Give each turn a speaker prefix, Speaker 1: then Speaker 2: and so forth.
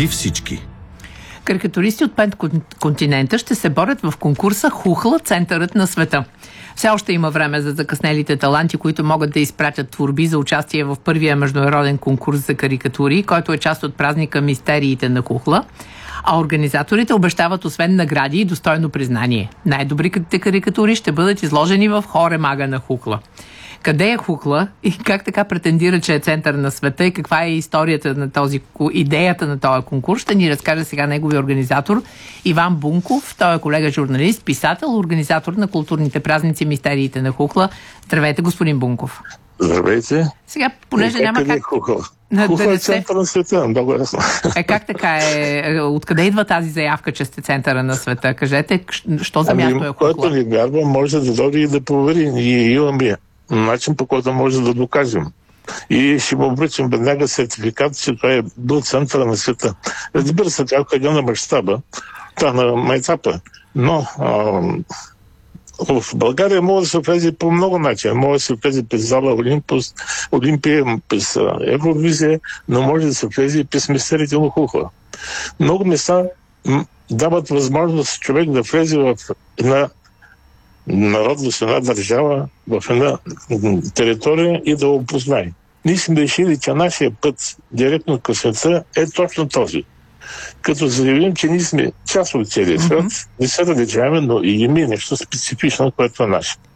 Speaker 1: преди всички.
Speaker 2: Карикатуристи от 5 континента ще се борят в конкурса Хухла – центърът на света. Все още има време за закъснелите таланти, които могат да изпратят творби за участие в първия международен конкурс за карикатури, който е част от празника Мистериите на Хухла. А организаторите обещават освен награди и достойно признание. Най-добрите карикатури ще бъдат изложени в Хоремага на Хухла. Къде е Хухла и как така претендира, че е център на света и каква е историята на идеята на този конкурс, ще ни разкаже сега неговия организатор Иван Бунков. Той е колега журналист, писател, организатор на културните празници Мистериите на Хухла. Здравейте, господин Бунков.
Speaker 3: Здравейте.
Speaker 2: Сега, понеже няма как...
Speaker 3: Хухла? Хухла е център на света, много ясно.
Speaker 2: Как така е? Откъде идва тази заявка, че сте центъра на света? Кажете, що за място е Хухла?
Speaker 3: Който ни вярва, може да дойде и да провери. Ние имаме начин, по който може да докажем. И ще му връчим веднага сертификат, че той е бил центъра на света. Разбира се, трябва да на мащаба, на майтапа. Но в България може да се влезе по много начини. Може да се влезе през зала Олимпия, през Евровизия, но може да се влезе и през Мистериите на Хухла. Много места дават възможност човек да влезе в една народност, една държава, в една територия и да го опознае. Ние сме решили, че нашия път директно към света е точно този. Като заявим, че ние сме част от целия свят, не се различаваме, но и има нещо специфично, което е наше.